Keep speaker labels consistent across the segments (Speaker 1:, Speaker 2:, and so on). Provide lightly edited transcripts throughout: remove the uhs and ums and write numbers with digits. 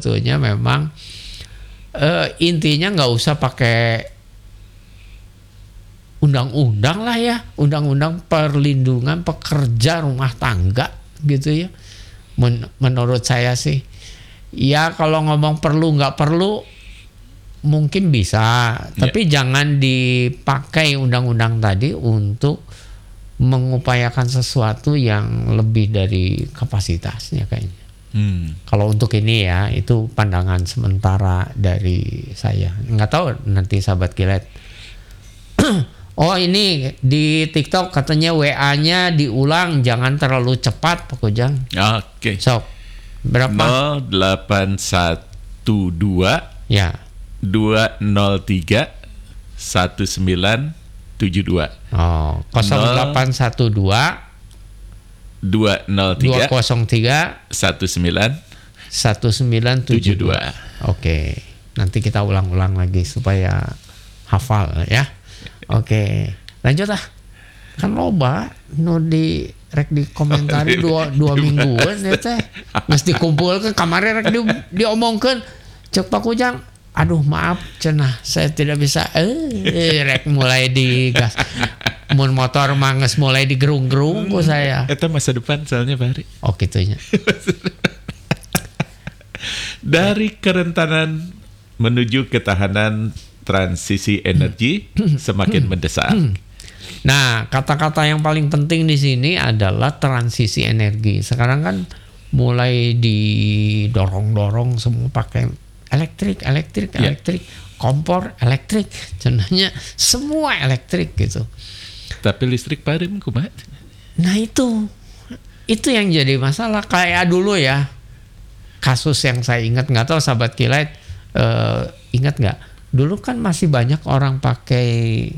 Speaker 1: sebetulnya memang intinya nggak usah pakai undang-undang lah ya, undang-undang perlindungan pekerja rumah tangga gitu ya. Menurut saya sih, ya kalau ngomong perlu nggak perlu mungkin bisa, tapi jangan dipakai undang-undang tadi untuk mengupayakan sesuatu yang lebih dari kapasitasnya kayaknya. Kalau untuk ini ya, itu pandangan sementara dari saya. Nggak tahu nanti sahabat kilat. Oh ini di TikTok katanya WA-nya diulang, jangan terlalu cepat Pak Kujang.
Speaker 2: Oke.
Speaker 1: Sok berapa?
Speaker 2: 0812
Speaker 1: Ya.
Speaker 2: 203 1972.
Speaker 1: Oh 0812
Speaker 2: 203
Speaker 1: 203
Speaker 2: 1972.
Speaker 1: Oke, nanti kita ulang-ulang lagi supaya hafal ya. Oke, lanjut lah. Kan loba nu rek di komentari dua mingguan ya teh. Mesti kumpulkan kamarnya rek diomongkan. Cek Pak Kujang, aduh maaf cenah saya tidak bisa rek mulai digas. Mun motor manges mulai digerung-gerung ku saya.
Speaker 2: Itu masa depan soalnya Pak Hari.
Speaker 1: Oh gitunya.
Speaker 2: Dari kerentanan menuju ketahanan transisi energi semakin mendesak.
Speaker 1: Nah, kata-kata yang paling penting di sini adalah transisi energi. Sekarang kan mulai didorong-dorong semua pakai elektrik, kompor elektrik, contohnya semua elektrik gitu.
Speaker 2: Tapi listrik parim kumaha?
Speaker 1: Nah itu yang jadi masalah. Kayak dulu ya, kasus yang saya ingat, nggak tahu sahabat kilat ingat nggak? Dulu kan masih banyak orang pakai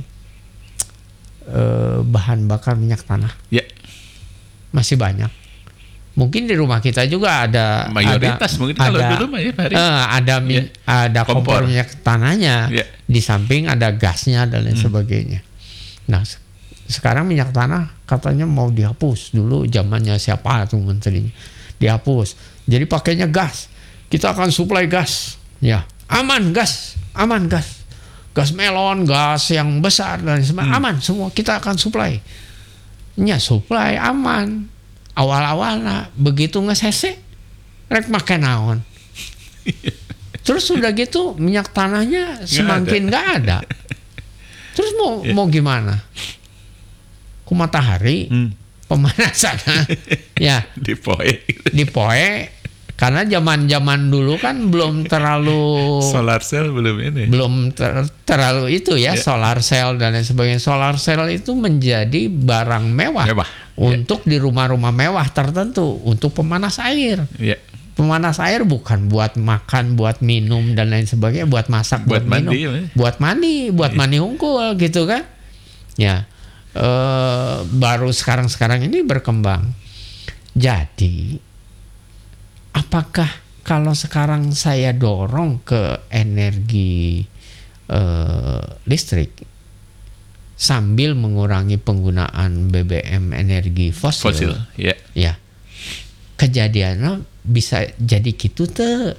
Speaker 1: bahan bakar minyak tanah.
Speaker 2: Ya.
Speaker 1: Masih banyak. Mungkin di rumah kita juga ada
Speaker 2: mayoritas mungkin kalau dulu mah ya Pak Hari.
Speaker 1: Ada kompor minyak tanahnya.
Speaker 2: Ya.
Speaker 1: Di samping ada gasnya dan lain sebagainya. Nah, sekarang minyak tanah katanya mau dihapus. Dulu zamannya siapa tuh menterinya. Dihapus. Jadi pakainya gas. Kita akan suplai gas. Ya, aman gas. Gas melon, gas yang besar dan sebagainya. Aman semua, kita akan suplai. Nya suplai aman. Awal-awalnya begitu ngesese rek make naon. Terus sudah gitu minyak tanahnya semakin nggak ada. Terus mau gimana? Ku matahari pemanasan ya dipoe karena zaman dulu kan belum terlalu
Speaker 2: solar cell belum
Speaker 1: terlalu itu ya, solar cell dan lain sebagainya. Solar cell itu menjadi barang mewah. Untuk di rumah-rumah mewah tertentu, untuk pemanas air. Pemanas air bukan buat makan, buat minum dan lain sebagainya, buat masak, buat minum, buat mandi unggul gitu kan. Ya, baru sekarang ini berkembang. Jadi, apakah kalau sekarang saya dorong ke energi listrik sambil mengurangi penggunaan BBM energi fosil ya, kejadiannya bisa jadi gitu tuh.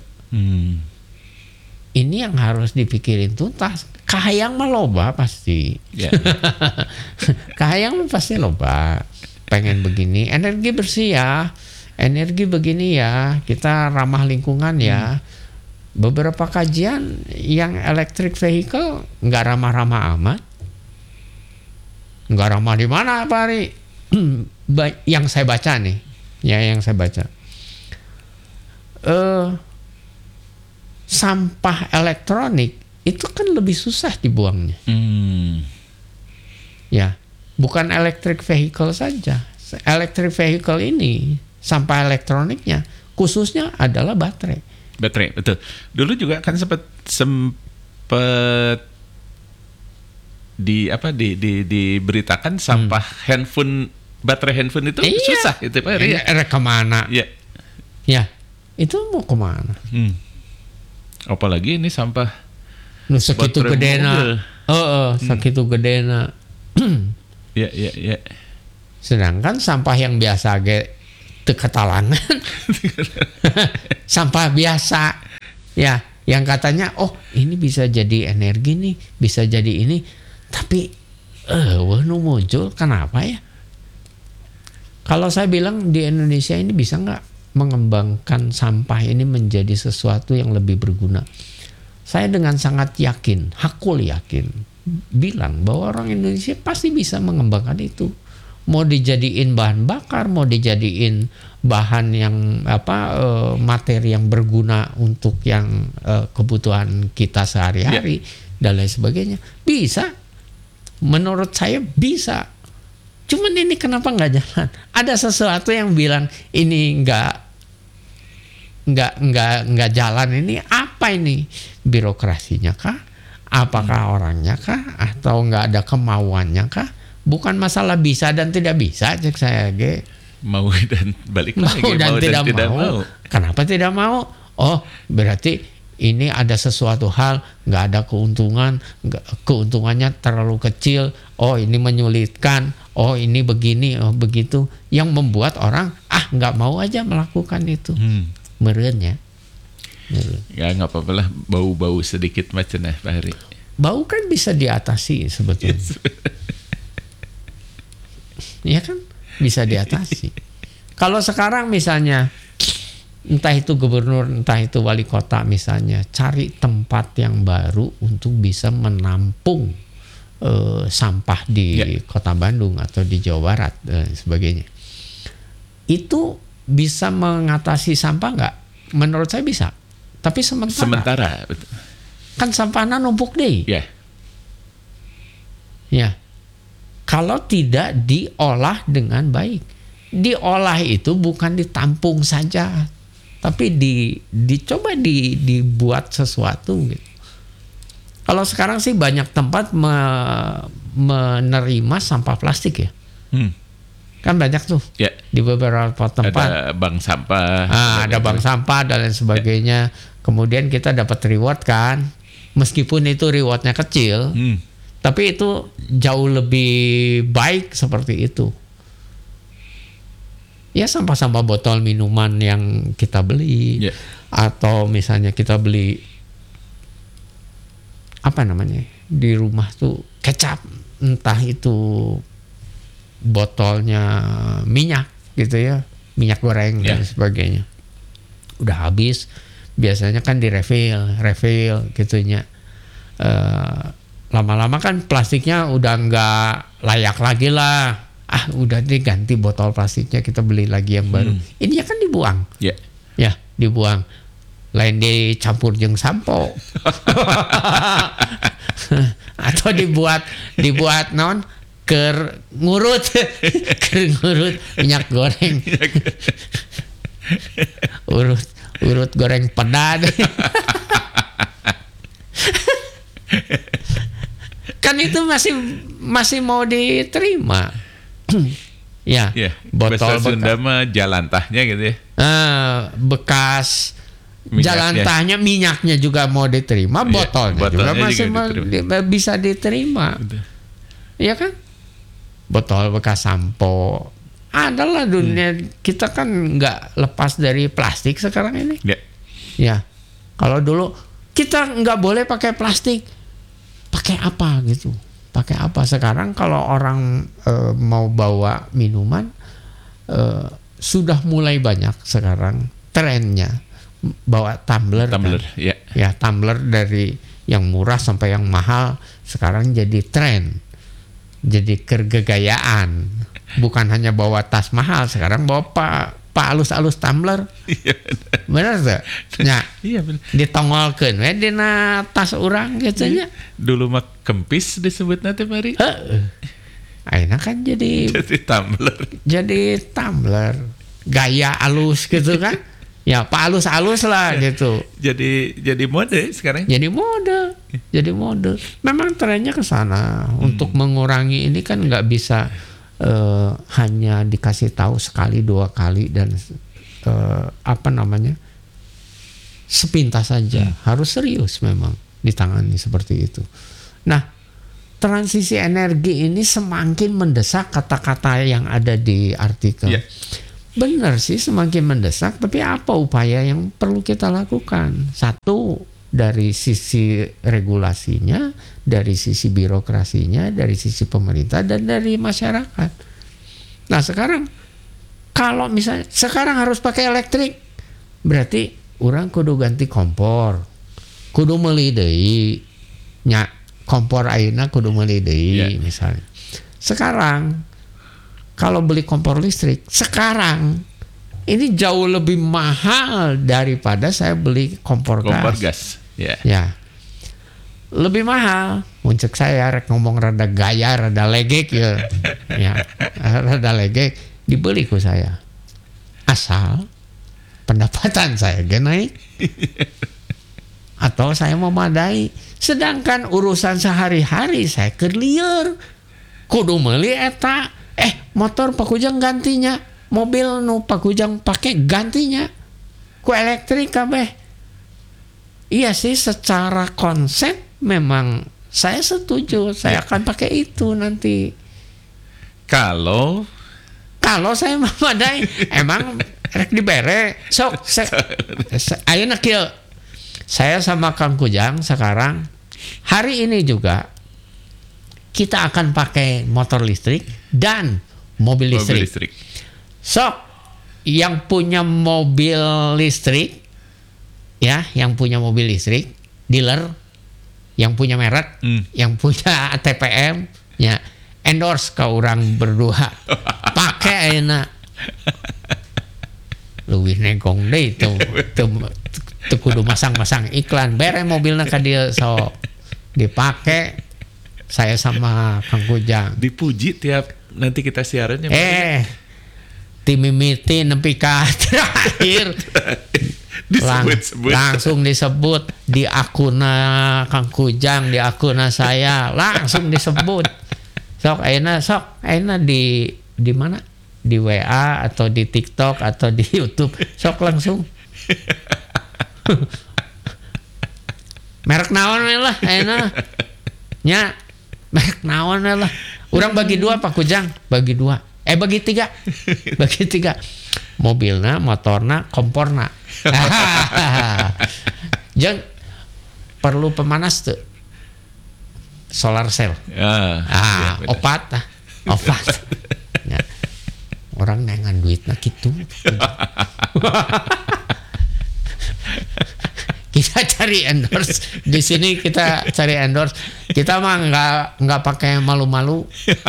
Speaker 1: Ini yang harus dipikirin tuntas. Kahayang mah loba pasti. Kahayang mah pasti loba. Pengen begini, energi bersih ya, energi begini ya, kita ramah lingkungan ya. Beberapa kajian yang electric vehicle nggak ramah-ramah amat. Nggak ramah di mana Pak Ari? Yang saya baca nih, yang saya baca. Sampah elektronik itu kan lebih susah dibuangnya. Ya, bukan electric vehicle saja. Electric vehicle ini sampah elektroniknya khususnya adalah baterai,
Speaker 2: betul. Dulu juga kan sempat diberitakan sampah baterai handphone itu susah itu Pak.
Speaker 1: Kemana? Ya, itu mau kemana?
Speaker 2: Apalagi ini sampah
Speaker 1: segitu gedena. Segitu gedena.
Speaker 2: Ya.
Speaker 1: Sedangkan sampah yang biasa teu katalangan. Sampah biasa Ya, yang katanya ini bisa jadi energi nih, bisa jadi ini, tapi nu muncul kenapa ya? Kalau saya bilang di Indonesia ini bisa nggak mengembangkan sampah ini menjadi sesuatu yang lebih berguna? Saya dengan sangat yakin, hakul yakin, bilang bahwa orang Indonesia pasti bisa mengembangkan itu. Mau dijadiin bahan bakar, mau dijadiin bahan yang materi yang berguna untuk yang kebutuhan kita sehari-hari dan lain sebagainya, bisa. Menurut saya bisa. Cuman ini kenapa nggak jalan? Ada sesuatu yang bilang ini nggak jalan. Ini apa ini? Birokrasinya kah? Apakah orangnya kah? Atau nggak ada kemauannya kah? Bukan masalah bisa dan tidak bisa, cek saya
Speaker 2: mau dan balik lagi
Speaker 1: mau dan tidak mau. Kenapa tidak mau? Berarti ini ada sesuatu hal, nggak ada keuntungan, keuntungannya terlalu kecil. Ini menyulitkan. Ini begini, begitu, yang membuat orang nggak mau aja melakukan itu. Meureun ya.
Speaker 2: Ya nggak apa-apa lah, bau-bau sedikit macam Pak Heri.
Speaker 1: Bau kan bisa diatasi sebetulnya. Ya kan bisa diatasi. Kalau sekarang misalnya entah itu gubernur, entah itu wali kota misalnya, cari tempat yang baru untuk bisa menampung sampah di kota Bandung atau di Jawa Barat dan sebagainya. Itu bisa mengatasi sampah nggak? Menurut saya bisa. Tapi sementara. Kan sampahnya numpuk deh. Ya. Kalau tidak diolah dengan baik. Diolah itu bukan ditampung saja, tapi dicoba dibuat sesuatu gitu. Kalau sekarang sih banyak tempat menerima sampah plastik ya. Kan banyak tuh. Di beberapa tempat.
Speaker 2: Ada bank sampah.
Speaker 1: Ada bank sampah dan lain sebagainya. Kemudian kita dapat reward kan. Meskipun itu rewardnya kecil. Tapi itu jauh lebih baik seperti itu. Ya sampah-sampah botol minuman yang kita beli. Atau misalnya kita beli di rumah tuh kecap. Entah itu botolnya minyak gitu ya. Minyak goreng dan sebagainya. Udah habis. Biasanya kan di refill gitunya. Lama-lama kan plastiknya udah nggak layak lagi lah. Udah diganti botol plastiknya, kita beli lagi yang baru. Ini kan dibuang. Ya, dibuang. Lain dicampur jeung sampo. Atau dibuat non ngurut minyak goreng. urut goreng pedas. Kan itu masih mau diterima.
Speaker 2: Botol Sunda mah jalantahnya gitu ya.
Speaker 1: Bekas jalantahnya, minyaknya juga mau diterima, botolnya juga masih bisa diterima. Iya kan? Botol bekas sampo. Adalah dunia kita kan nggak lepas dari plastik sekarang ini. Ya. Kalau dulu kita nggak boleh pakai plastik. Pakai apa gitu? Pakai apa? Sekarang kalau orang mau bawa minuman sudah mulai banyak sekarang trennya bawa tumbler. Ya, tumbler dari yang murah sampai yang mahal sekarang jadi tren. Jadi kegayaan. Bukan hanya bawa tas mahal, sekarang bawa alus-alus tumbler. Benar tuh? Ya. Ditongolkeun we dina tas urang gitu nya.
Speaker 2: Dulu mah kempis disebut nanti Mari.
Speaker 1: Ayeuna kan jadi
Speaker 2: tumbler.
Speaker 1: Jadi tumbler. Gaya alus gitu kan. Ya, Pak alus-alus lah gitu.
Speaker 2: Jadi mode sekarang.
Speaker 1: Jadi mode. Memang trennya ke sana. Untuk mengurangi ini kan nggak bisa hanya dikasih tahu sekali 2 kali dan sepintas saja. Harus serius memang ditangani seperti itu. Nah, transisi energi ini semakin mendesak, kata-kata yang ada di artikel. benar sih semakin mendesak, tapi apa upaya yang perlu kita lakukan? Satu, dari sisi regulasinya, dari sisi birokrasinya, dari sisi pemerintah, dan dari masyarakat. Nah sekarang, kalau misalnya sekarang harus pakai elektrik, berarti orang kudu ganti kompor, kudu meuli deui nya kompor ayeuna kudu meuli deui misalnya. Sekarang kalau beli kompor listrik sekarang ini jauh lebih mahal daripada saya beli kompor gas. Ya. Lebih mahal. Muncul saya rek ngomong rada gaya, rada legek ya. Ya, rada legek dibeli ku saya. Asal pendapatan saya ge naik. Atau saya memadai. Sedangkan urusan sehari-hari saya keur lieur. Kudu meuli eta. Motor pakujang gantinya. Mobil nu pakujang pakai gantinya ku elektrik kabeh. Iya sih, secara konsep memang saya setuju, saya akan pakai itu nanti. Kalau saya memadai, emang rek dibere sok ayeuna kieu. Saya sama Kang Kujang sekarang hari ini juga kita akan pakai motor listrik dan mobil listrik. Sok, yang punya mobil listrik, ya, yang punya mobil listrik, dealer, yang punya merek, yang punya TPM, ya, endorse ke orang berdua, pakai ayeuna. Luwih negong deh itu, kudu masang-masang iklan, bere mobilnya ka dieu sok dipakai. Saya sama Kang Kujang
Speaker 2: dipuji tiap nanti kita siarannya.
Speaker 1: Timimiti nempi ka terakhir langsung disebut di akuna Kang Kujang, di akuna saya langsung disebut. Sok ayeuna di mana? Di WA atau di TikTok atau di YouTube. Sok langsung. Merek naon we lah ayeuna. Nya merek naon we lah. Urang bagi 2 Pak Kujang, bagi 2. Bagi 3. Bagi 3. Mobilna, motorna, komporna. Jeung perlu pemanas tuh. Solar cell. Opat. Ya. Orang nengan duitna kitu. Kita cari endorse di sini, kita cari endorse. Kita mah nggak pakai malu-malu.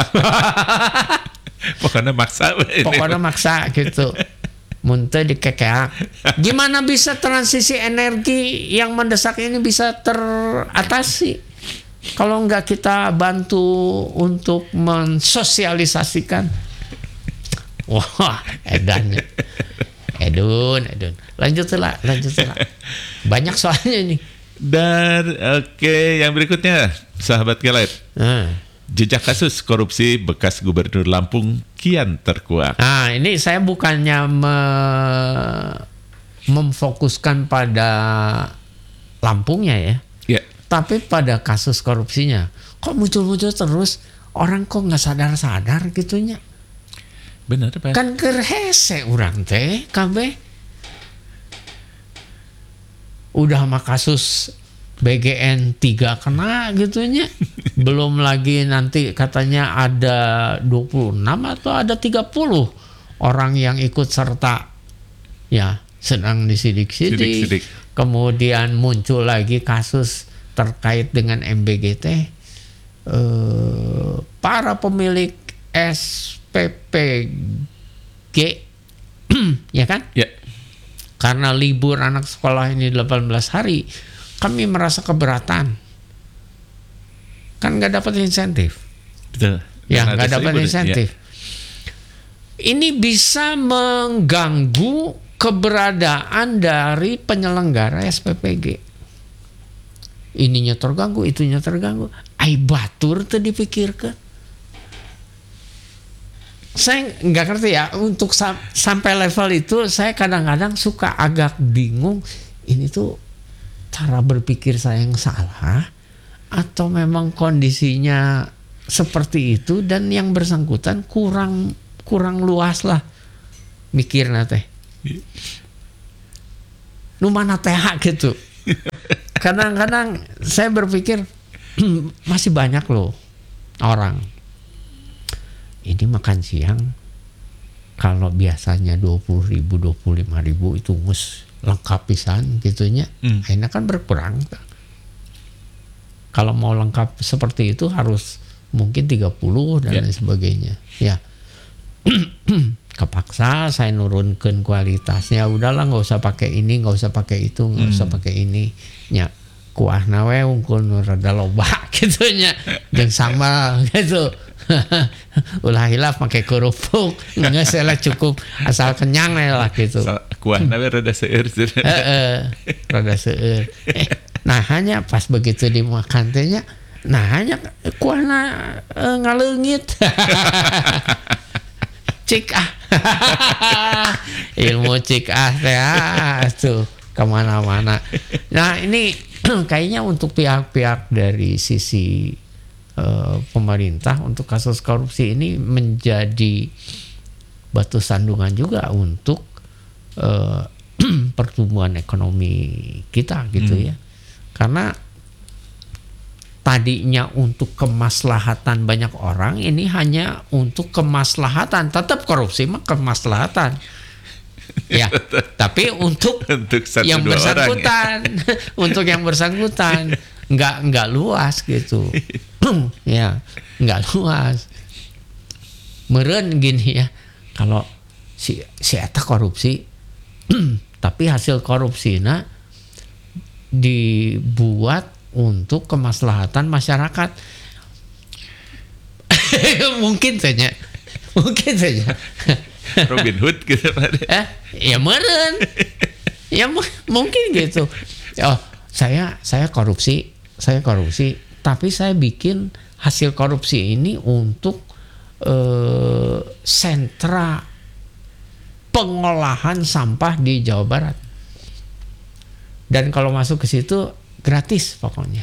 Speaker 2: Pokoknya maksa gitu.
Speaker 1: Muntah dikekeak. Gimana bisa transisi energi yang mendesak ini bisa teratasi kalau nggak kita bantu untuk mensosialisasikan? Wah, edannya. Edun. Lanjutlah. Banyak soalnya ini.
Speaker 2: Dan yang berikutnya, sahabat Kelait. Jejak kasus korupsi bekas Gubernur Lampung kian terkuak.
Speaker 1: Nah, ini saya bukannya memfokuskan pada Lampungnya ya, tapi pada kasus korupsinya. Kok muncul-muncul terus, orang kok nggak sadar-sadar gitunya.
Speaker 2: Benar, Pak.
Speaker 1: Kan kerhese urang teh kabeh. Udah mah kasus BGN 3 kena gitunya. Belum lagi nanti katanya ada 26 atau ada 30 orang yang ikut serta ya sedang disidik-sidik. Kemudian muncul lagi kasus terkait dengan MBGT. Para pemilik SPPG ya kan?
Speaker 2: Ya.
Speaker 1: Karena libur anak sekolah ini 18 hari, kami merasa keberatan. Kan nggak dapat insentif.
Speaker 2: Betul.
Speaker 1: Ya, nggak dapat insentif. Ya. Ini bisa mengganggu keberadaan dari penyelenggara SPPG. Ininya terganggu, itunya terganggu. Ai batur teu dipikirkeun. Saya nggak ngerti ya, untuk sampai level itu saya kadang-kadang suka agak bingung. Ini tuh cara berpikir saya yang salah atau memang kondisinya seperti itu dan yang bersangkutan kurang luas lah mikirna teh. Nu mana teh gitu. Kadang-kadang saya berpikir masih banyak loh orang ini makan siang kalau biasanya 20.000 25.000 itu mus lengkap pisan gitunya. Akhirnya kan berkurang. Kalau mau lengkap seperti itu harus mungkin 30 dan lain sebagainya. Ya. Kepaksa saya nurunkan kualitasnya, udahlah nggak usah pakai ini, nggak usah pakai itu, nggak usah pakai ini. Ya kuah nawe unggul rada loba gitunya, jeung sambal gitu. Ulah hilaf pakai kerupuk, nggak salah cukup asal kenyang lah gitu.
Speaker 2: Kuah nawe rada seueur.
Speaker 1: Rada seueur. Nah hanya pas begitu dimakan tehnya, nah hanya kuahna ngaleungit. Cik ilmu cik tuh kemana-mana. Nah ini kayaknya untuk pihak-pihak dari sisi pemerintah untuk kasus korupsi ini menjadi batu sandungan juga untuk pertumbuhan ekonomi kita gitu ya. Karena tadinya untuk kemaslahatan banyak orang, ini hanya untuk kemaslahatan. Tetap korupsi mah kemaslahatan. Ya, tapi untuk yang bersangkutan, untuk yang bersangkutan nggak luas gitu. Ya, nggak luas. Meren gini ya, kalau si eta korupsi, tapi hasil korupsinya dibuat untuk kemaslahatan masyarakat. mungkin saja
Speaker 2: Robin Hood gitu Pak.
Speaker 1: Ya meren ya mungkin gitu. Oh saya korupsi tapi saya bikin hasil korupsi ini untuk sentra pengolahan sampah di Jawa Barat, dan kalau masuk ke situ gratis pokoknya.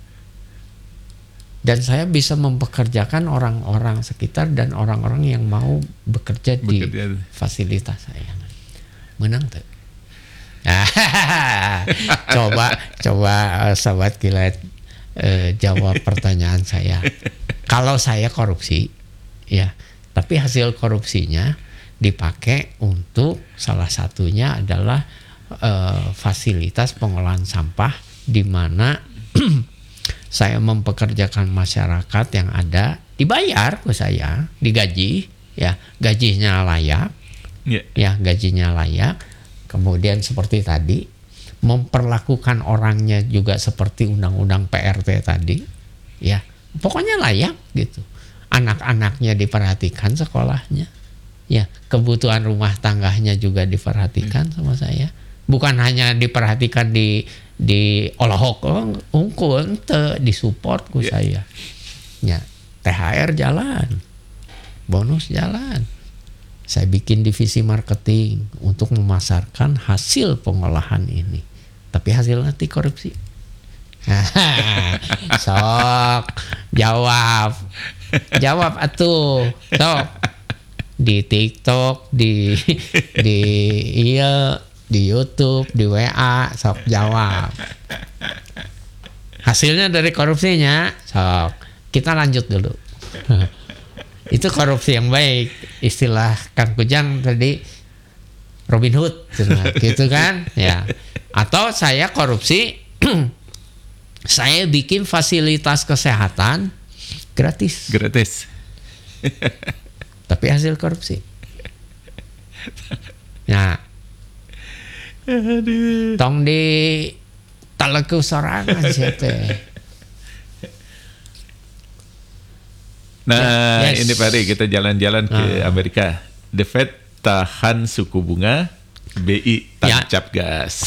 Speaker 1: Dan saya bisa mempekerjakan orang-orang sekitar dan orang-orang yang mau bekerja di fasilitas saya. Menang tuh. Coba sahabat kilat jawab pertanyaan saya. Kalau saya korupsi, ya, tapi hasil korupsinya dipakai untuk salah satunya adalah fasilitas pengolahan sampah, di mana saya mempekerjakan masyarakat yang ada, dibayar ke saya, digaji, ya gajinya layak, ya gajinya layak. Kemudian seperti tadi, memperlakukan orangnya juga seperti undang-undang PRT tadi, ya pokoknya layak gitu. Anak-anaknya diperhatikan sekolahnya, ya kebutuhan rumah tangganya juga diperhatikan sama saya. Bukan hanya diperhatikan di olahok unggul disupport ku saya. Ya, THR jalan, bonus jalan. Saya bikin divisi marketing untuk memasarkan hasil pengolahan ini. Tapi hasilnya nanti korupsi. Sok jawab atuh. Sok di TikTok, di di YouTube, di WA, sok jawab. Hasilnya dari korupsinya, sok. Kita lanjut dulu. Itu korupsi yang baik. Istilah Kang Kujang tadi Robin Hood, gitu kan? Ya. Atau saya korupsi, saya bikin fasilitas kesehatan gratis. Tapi hasil korupsi. Nah, tong di talaku sorangan siapa.
Speaker 2: Nah, yes. Ini Pak Ari, kita jalan-jalan ke Amerika. The Fed tahan suku bunga, BI tancap gas.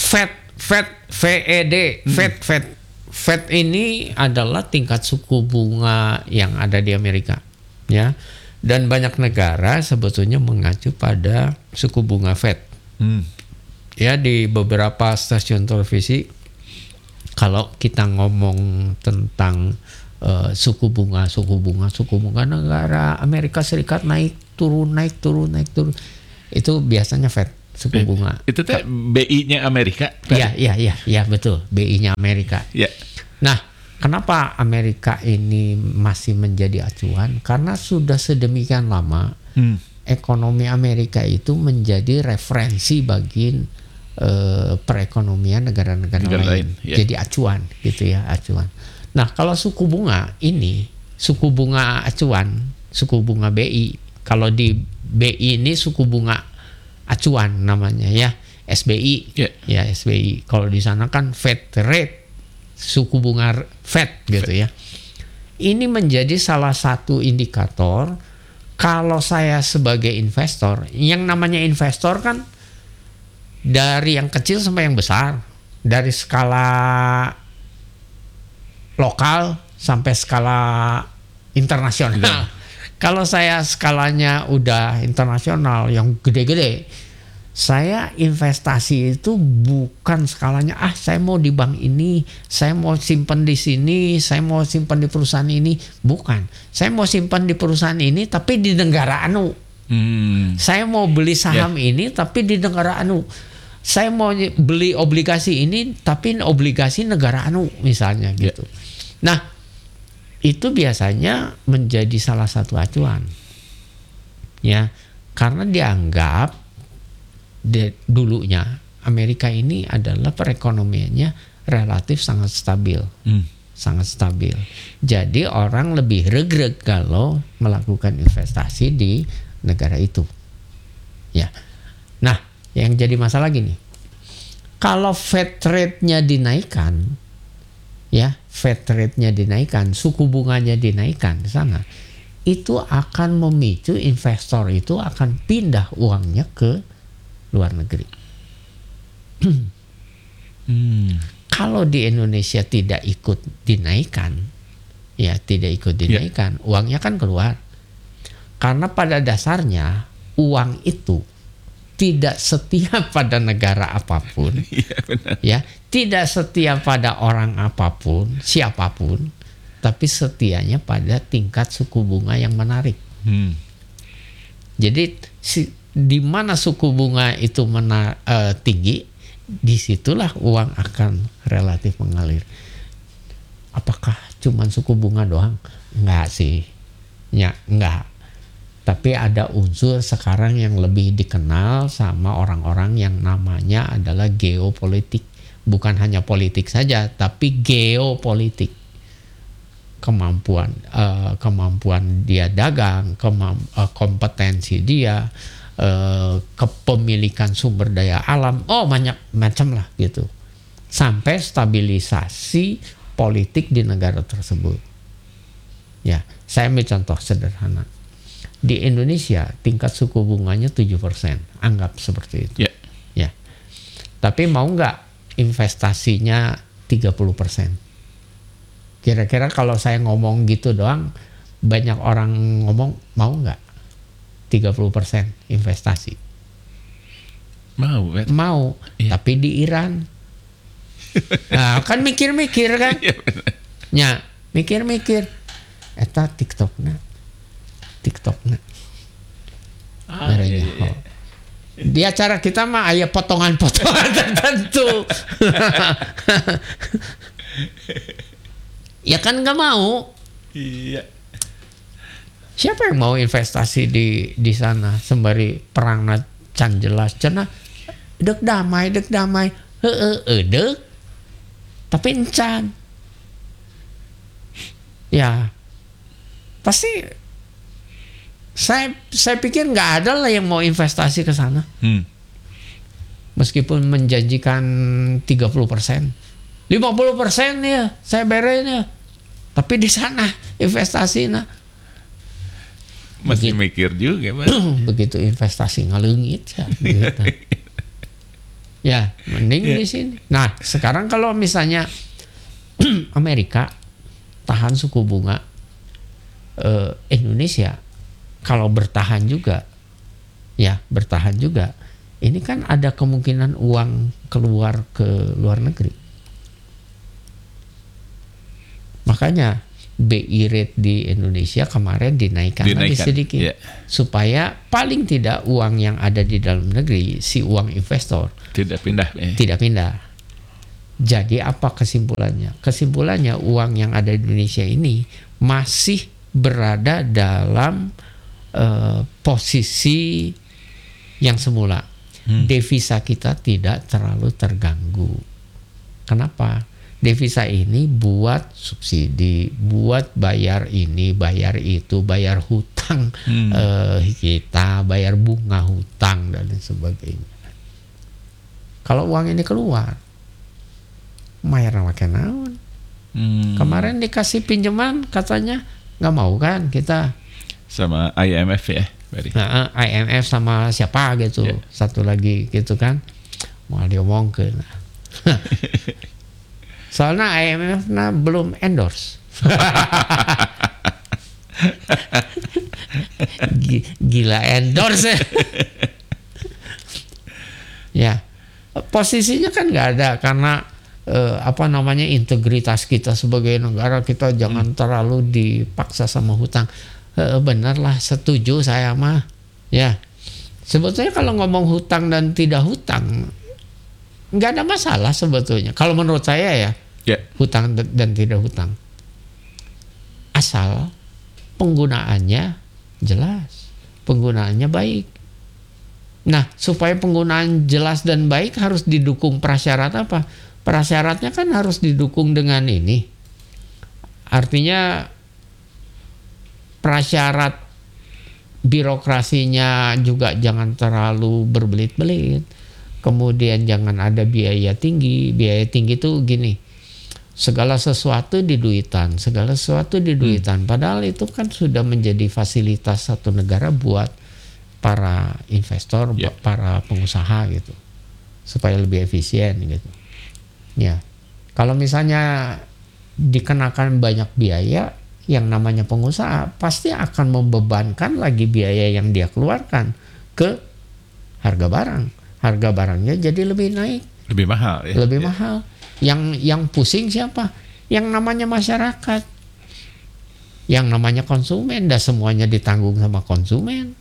Speaker 2: Fed ini adalah tingkat suku bunga yang ada di Amerika, ya. Dan banyak negara sebetulnya mengacu pada suku bunga Fed. Ya, di beberapa stasiun televisi kalau kita ngomong tentang suku bunga negara Amerika Serikat naik turun.
Speaker 1: Itu biasanya Fed suku bunga.
Speaker 3: Itu teh BI-nya Amerika.
Speaker 1: Iya betul, BI-nya Amerika.
Speaker 3: Ya.
Speaker 1: Nah, kenapa Amerika ini masih menjadi acuan? Karena sudah sedemikian lama ekonomi Amerika itu menjadi referensi bagi perekonomian negara-negara lain.
Speaker 3: Ya.
Speaker 1: Jadi acuan gitu ya, acuan. Nah, kalau suku bunga ini, suku bunga acuan, suku bunga BI, kalau di BI ini suku bunga acuan namanya ya, SBI. Ya, SBI. Kalau di sana kan Fed rate, suku bunga Fed gitu ya. Ini menjadi salah satu indikator kalau saya sebagai investor, yang namanya investor kan dari yang kecil sampai yang besar, dari skala lokal sampai skala internasional. Kalau saya skalanya udah internasional yang gede-gede, saya investasi itu bukan skalanya saya mau di bank ini, saya mau simpan di sini, saya mau simpan di perusahaan ini, bukan. Saya mau simpan di perusahaan ini tapi di negara anu. Saya mau beli saham ini tapi di negara anu. Saya mau beli obligasi ini tapi obligasi negara anu misalnya gitu. Nah, itu biasanya menjadi salah satu acuan. Ya, karena dianggap dulunya Amerika ini adalah perekonomiannya relatif sangat stabil. Sangat stabil. Jadi orang lebih regreg kalau melakukan investasi di negara itu. Ya. Nah, yang jadi masalah gini. Kalau Fed rate-nya dinaikkan, ya, Fed rate-nya dinaikkan, suku bunganya dinaikkan di sana, itu akan memicu investor itu akan pindah uangnya ke luar negeri. Kalau di Indonesia tidak ikut dinaikkan, ya tidak ikut dinaikkan, uangnya kan keluar. Karena pada dasarnya uang itu tidak setia pada negara apapun, ya tidak setia pada orang apapun, siapapun, tapi setianya pada tingkat suku bunga yang menarik. Jadi di mana suku bunga itu tinggi, disitulah uang akan relatif mengalir. Apakah cuma suku bunga doang? Enggak sih, ya enggak. Tapi ada unsur sekarang yang lebih dikenal sama orang-orang yang namanya adalah geopolitik. Bukan hanya politik saja, tapi geopolitik. Kemampuan dia dagang, kompetensi dia, kepemilikan sumber daya alam, banyak macam lah gitu, sampai stabilisasi politik di negara tersebut. Ya, saya ambil contoh sederhana. Di Indonesia tingkat suku bunganya 7%, anggap seperti itu. Ya. Tapi mau nggak investasinya 30%? Kira-kira kalau saya ngomong gitu doang, banyak orang ngomong mau nggak 30% investasi? Mau, tapi di Iran. Nah, kan mikir-mikir kan? Ya, mikir-mikir. Eta TikToknya. Di acara kita mah aya potongan-potongan tertentu. Ya kan nggak mau.
Speaker 3: Iya.
Speaker 1: Siapa yang mau investasi di sana sembari perangna can jelas cenah dek damai dek tapi encan. Ya pasti saya pikir nggak ada lah yang mau investasi ke sana. Meskipun menjanjikan 30%, 50% ya saya berein ya. Tapi di sana investasi
Speaker 3: masih mikir juga, Mas.
Speaker 1: Begitu investasi ngalengit ya, gitu. Ya, mending di sini. Nah, sekarang kalau misalnya Amerika tahan suku bunga, Indonesia kalau bertahan juga, ini kan ada kemungkinan uang keluar ke luar negeri. Makanya
Speaker 2: BI rate di Indonesia kemarin dinaikkan lagi sedikit, supaya paling tidak uang yang ada di dalam negeri, si uang investor
Speaker 3: tidak pindah.
Speaker 2: Tidak pindah. Jadi apa kesimpulannya? Kesimpulannya uang yang ada di Indonesia ini masih berada dalam posisi yang semula. Devisa kita tidak terlalu terganggu. Kenapa? Devisa ini buat subsidi, buat bayar ini, bayar itu, bayar hutang kita, bayar bunga hutang dan lain sebagainya. Kalau uang ini keluar, bayar makan naon. Kemarin dikasih pinjaman katanya nggak mau kan kita.
Speaker 3: Sama IMF ya,
Speaker 2: Nah, IMF sama siapa gitu, satu lagi gitu kan, mau diomongkeun. Soalnya IMF belum endorse. Gila endorse. Ya, posisinya kan nggak ada karena integritas kita sebagai negara, kita jangan terlalu dipaksa sama hutang. Benar lah, setuju saya mah. Ya, sebetulnya kalau ngomong hutang dan tidak hutang nggak ada masalah sebetulnya. Kalau menurut saya ya. Hutang dan tidak hutang, asal penggunaannya jelas, penggunaannya baik. Nah, supaya penggunaan jelas dan baik harus didukung prasyarat apa? Prasyaratnya kan harus didukung dengan ini. Artinya prasyarat birokrasinya juga jangan terlalu berbelit-belit. Kemudian jangan ada biaya tinggi. Biaya tinggi itu gini. Segala sesuatu diduitan, padahal itu kan sudah menjadi fasilitas satu negara buat para investor, para pengusaha gitu, supaya lebih efisien gitu. Ya, kalau misalnya dikenakan banyak biaya, yang namanya pengusaha pasti akan membebankan lagi biaya yang dia keluarkan ke harga barang. Harga barangnya jadi lebih naik,
Speaker 3: lebih mahal ya.
Speaker 2: Lebih mahal. Yang pusing siapa? Yang namanya masyarakat, yang namanya konsumen, dan semuanya ditanggung sama konsumen.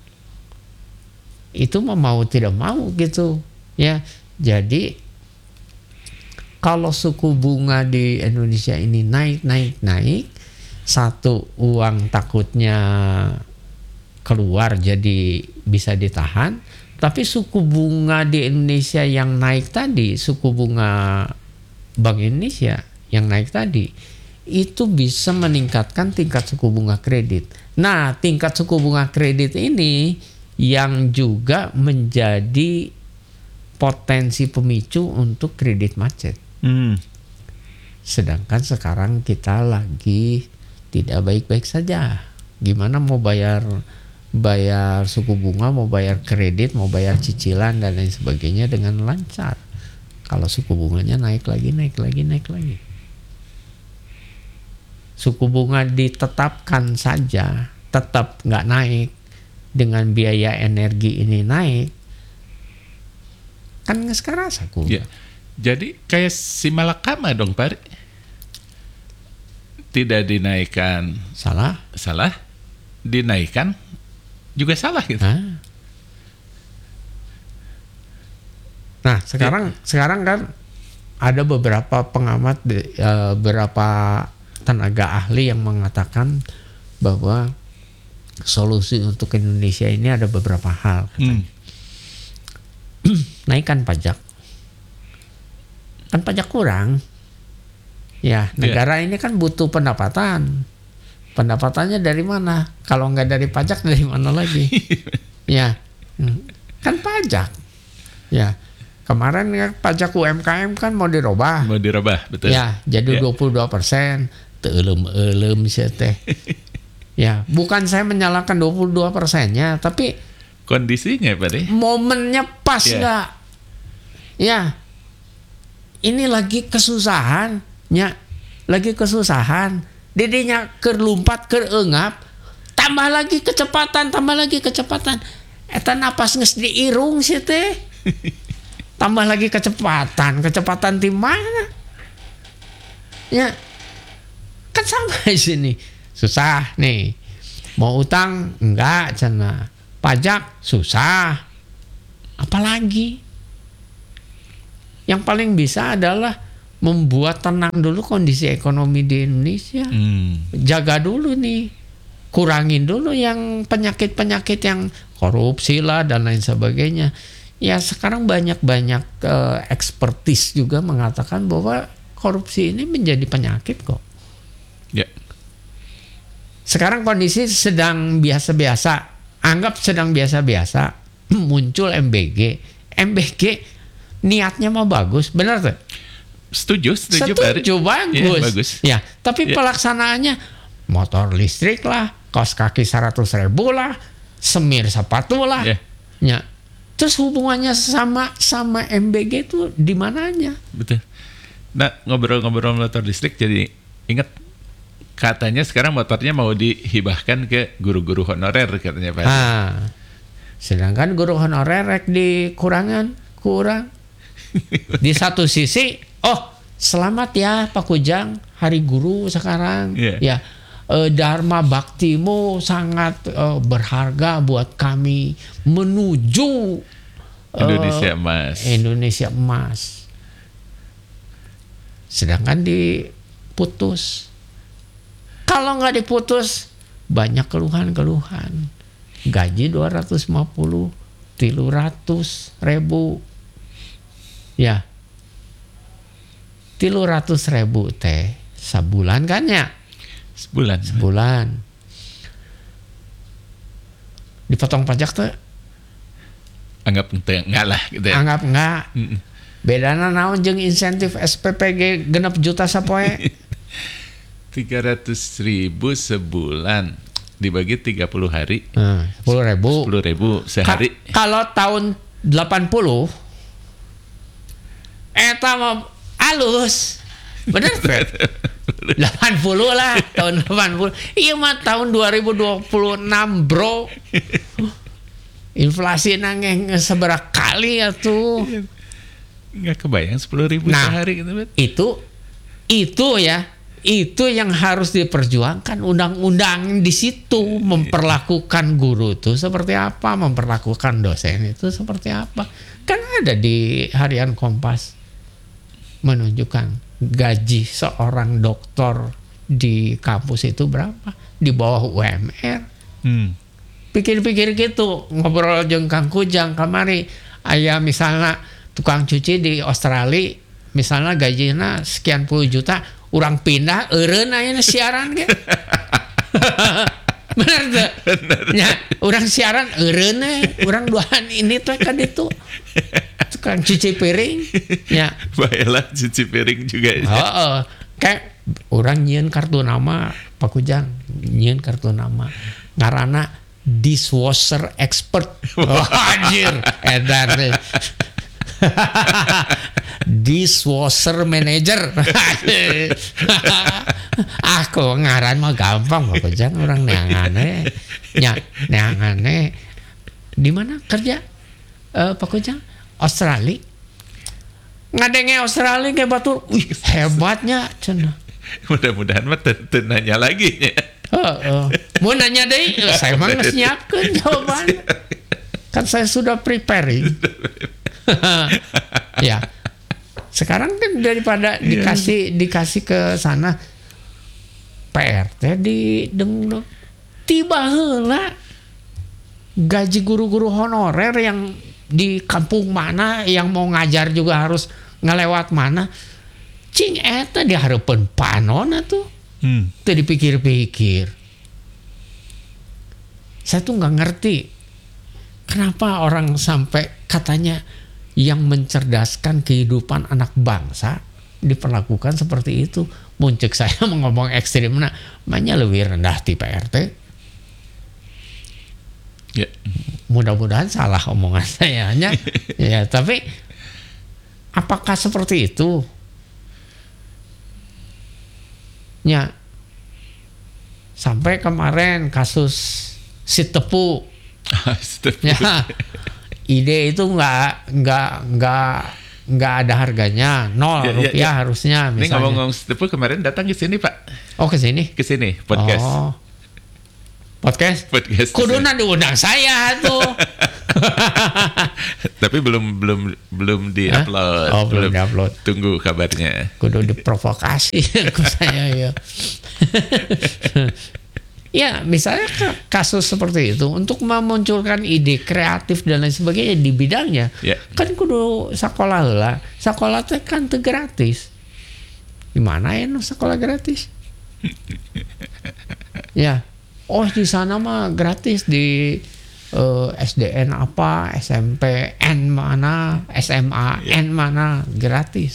Speaker 2: Itu mau tidak mau gitu ya. Jadi kalau suku bunga di Indonesia ini naik, satu, uang takutnya keluar jadi bisa ditahan. Tapi suku bunga di Indonesia yang naik tadi, suku bunga Bank Indonesia yang naik tadi, itu bisa meningkatkan tingkat suku bunga kredit. Nah, tingkat suku bunga kredit ini yang juga menjadi potensi pemicu untuk kredit macet. Sedangkan sekarang kita lagi tidak baik-baik saja. Gimana mau bayar suku bunga, mau bayar kredit, mau bayar cicilan dan lain sebagainya dengan lancar. Kalau suku bunganya naik lagi. Suku bunga ditetapkan saja tetap nggak naik, dengan biaya energi ini naik, kan sekarang saku.
Speaker 3: Ya. Jadi kayak si Malakama dong, Pak. Tidak dinaikkan.
Speaker 2: Salah.
Speaker 3: Dinaikkan juga salah gitu.
Speaker 2: Nah, sekarang kan ada beberapa pengamat, beberapa tenaga ahli yang mengatakan bahwa solusi untuk Indonesia ini ada beberapa hal. Naikkan pajak. Kan pajak kurang. Ya, negara ini kan butuh pendapatan. Pendapatannya dari mana? Kalau nggak dari pajak, dari mana lagi? Ya, kan pajak. Ya, kemarin ya, pajak UMKM kan mau dirubah.
Speaker 3: Betul.
Speaker 2: Ya, jadi 22%. Teulem sih teh. Ya, bukan saya menyalahkan 22%-nya, tapi
Speaker 3: kondisinya, Pak.
Speaker 2: Momennya pas nggak? Ya, ini lagi kesusahan, Didinya kerlumpat, kerengap, tambah lagi kecepatan. Eta napas geus diirung sih teh. Tambah lagi kecepatan di mana? Ya, kan
Speaker 1: sama di sini. Susah nih. Mau utang enggak cenah. Pajak susah. Apalagi? Yang paling bisa adalah membuat tenang dulu kondisi ekonomi di Indonesia. Jaga dulu nih. Kurangin dulu yang penyakit-penyakit yang korupsi lah dan lain sebagainya. Ya sekarang banyak-banyak ekspertis juga mengatakan bahwa korupsi ini menjadi penyakit kok.
Speaker 3: Ya.
Speaker 1: Sekarang kondisi sedang biasa-biasa, anggap sedang biasa-biasa, muncul MBG. MBG niatnya mau bagus, benar tuh?
Speaker 3: Setuju,
Speaker 1: Pak. Bagus.
Speaker 3: Ya, bagus.
Speaker 1: Ya, tapi pelaksanaannya motor listrik lah, kaos kaki 100.000 lah, semir sepatu lah. Ya. Terus hubungannya sama MBG itu di mananya?
Speaker 3: Betul. Nah, ngobrol-ngobrol motor listrik jadi ingat katanya sekarang motornya mau dihibahkan ke guru-guru honorer katanya Pak.
Speaker 1: Sedangkan guru honorer rek kurang. Di satu sisi, selamat ya Pak Kujang, Hari Guru sekarang. Ya, Dharma baktimu sangat berharga buat kami menuju Indonesia emas. Sedangkan diputus. Kalau nggak diputus, banyak keluhan. Gaji 250, 300.000. Ya, 300.000 teh sebulan kan ya? Sebulan. Dipotong pajak tuh?
Speaker 3: Anggap enggak lah gitu ya.
Speaker 1: Anggap enggak. Bedana naon jeung insentif SPPG 6 juta sapoe?
Speaker 3: 300.000 sebulan dibagi 30 hari.
Speaker 1: 10.000
Speaker 3: sehari.
Speaker 1: Kalau tahun 80 eta mah alus. Bener Fred? 80 lah, tahun 80. Iya mah tahun 2026 bro. Inflasi nangeng seberapa kali ya tuh.
Speaker 3: Nggak kebayang 10.000 sehari gitu. Itu ya. Itu yang harus diperjuangkan, undang-undang di situ memperlakukan guru itu seperti apa, memperlakukan dosen itu seperti apa. Kan ada di Harian Kompas menunjukkan gaji seorang doktor di kampus itu berapa, di bawah UMR. Pikir-pikir gitu, ngobrol jeung Kang Kujang kamari, aya misalnya tukang cuci di Australia, misalnya gajinya sekian puluh juta, urang pindah eureun aya siaran ge. Bener tuh? Ya, urang siaran eureun urang duaan ini teh ka ditu. Tukang cuci piring. Ya. Baiklah cuci piring juga.
Speaker 1: Kayak urang nyieun kartu nama Pak Kujang, nyieun kartu nama. Ngaranna dishwasher expert. Anjir, edan teh. Dishwasher manager. Aku ngaran mah gampang Pak Kujang, orang neangannya. Ya, neangannya. Di mana kerja Pak Kujang? Australia. Ngadenge Australia kayak batur. Wih, hebatnya cenah.
Speaker 3: Mudah-mudahan mah nanya lagi ya.
Speaker 1: Mau nanya deh, saya mah geus nyiapkeun jawaban. Kan saya sudah preparing. Ya. Sekarang kan daripada dikasih ke sana PRT di deng tiba heula gaji guru-guru honorer yang di kampung mana yang mau ngajar juga harus ngelewat mana. Cing eta dihareupeun panon atuh. Teu dipikir-pikir. Saya tuh nggak ngerti kenapa orang sampai katanya yang mencerdaskan kehidupan anak bangsa diperlakukan seperti itu. Muncul saya ngomong ekstrim, namanya lebih rendah di PRT.
Speaker 3: Ya.
Speaker 1: Mudah-mudahan salah omongan saya hanya. Ya, tapi apakah seperti itu? Ya. Sampai kemarin kasus si Tepu. Ya. Ide itu nggak ada harganya, 0 rupiah harusnya.
Speaker 3: Ini
Speaker 1: misalnya.
Speaker 3: ngomong-ngomong Tepu kemarin datang ke sini Pak.
Speaker 1: Oh, ke sini.
Speaker 3: Ke sini podcast.
Speaker 1: Oh. Podcast. Kuduna diundang saya tuh.
Speaker 3: Tapi belum di-upload.
Speaker 1: Oh, belum di-upload.
Speaker 3: Tunggu kabarnya.
Speaker 1: Kudu diprovokasi ke saya ya. Ya, misalnya kasus seperti itu untuk memunculkan ide kreatif dan lain sebagainya di bidangnya. Kan kudu sekolah lah. Sekolah teh kan teu gratis. Gimana ya sekolah gratis? Ya. Oh, di sana mah gratis di SDN apa, SMP N mana, SMA N mana, gratis.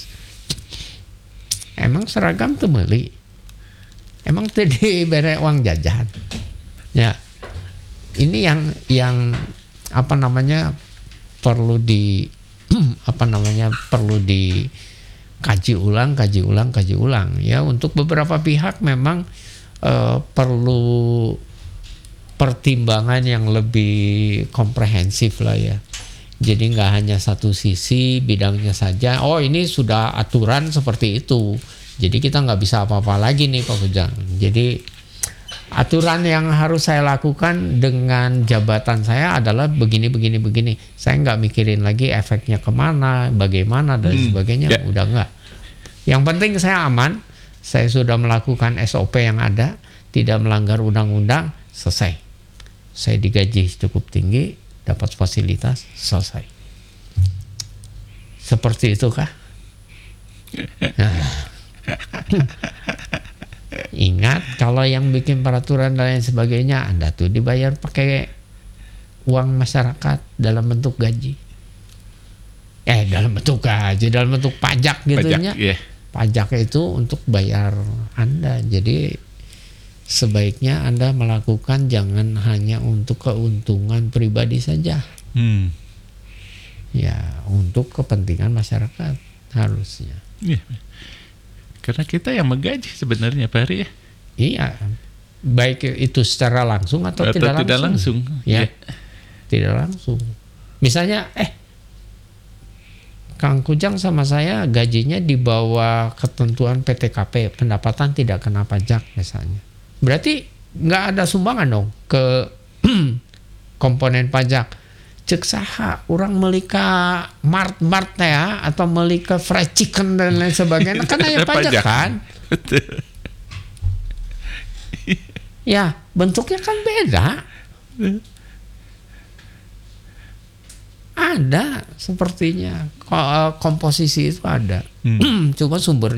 Speaker 1: Emang seragam tuh beli. Emang tuh diberi uang jajan. Ya. Ini yang apa namanya perlu di perlu dikaji ulang ya. Untuk beberapa pihak memang perlu pertimbangan yang lebih komprehensif lah ya. Jadi nggak hanya satu sisi bidangnya saja. Oh, ini sudah aturan seperti itu. Jadi kita nggak bisa apa-apa lagi nih Pak Kujang. Jadi aturan yang harus saya lakukan dengan jabatan saya adalah begini. Saya nggak mikirin lagi efeknya kemana, bagaimana dan sebagainya. Udah nggak. Yang penting saya aman. Saya sudah melakukan SOP yang ada, tidak melanggar undang-undang, selesai. Saya digaji cukup tinggi, dapat fasilitas, selesai. Seperti itu kah? Nah. Ingat, kalau yang bikin peraturan dan lain sebagainya, Anda tuh dibayar pakai uang masyarakat dalam bentuk gaji. Dalam bentuk pajak gitu ya. Pajak itu untuk bayar Anda. Jadi sebaiknya Anda melakukan jangan hanya untuk keuntungan pribadi saja. Ya, untuk kepentingan masyarakat harusnya.
Speaker 3: Karena kita yang menggaji sebenarnya Pak Hari ya.
Speaker 1: Iya. Baik itu secara langsung atau tidak langsung. Ya. Tidak langsung. Misalnya Kang Kujang sama saya gajinya di bawah ketentuan PTKP, pendapatan tidak kena pajak misalnya. Berarti nggak ada sumbangan dong ke komponen pajak. Cek saha, orang meuli ka mart ya atau meuli ka fried chicken dan lain sebagainya kan aya pajak kan? Ya, bentuknya kan beda. Ada sepertinya komposisi itu ada. Cuma sumber